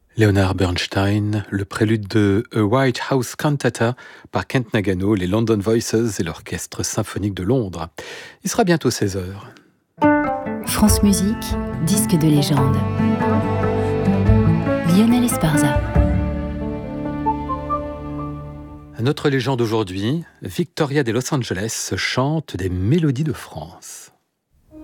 Leonard Bernstein, le prélude de A White House Cantata par Kent Nagano, les London Voices et l'Orchestre Symphonique de Londres. Il sera bientôt 16h. France Musique, disque de légende. Lionel Esparza. Notre légende aujourd'hui, Victoria de Los Angeles chante des mélodies de France.